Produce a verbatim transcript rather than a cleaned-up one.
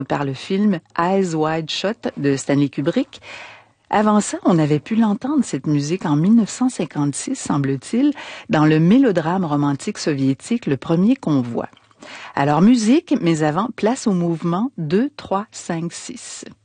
par le film Eyes Wide Shut de Stanley Kubrick. Avant ça, on avait pu l'entendre, cette musique, en mille neuf cent cinquante-six, semble-t-il, dans le mélodrame romantique soviétique Le Premier Convoi. Alors, musique, mais avant, place au mouvement deux, trois, cinq, six.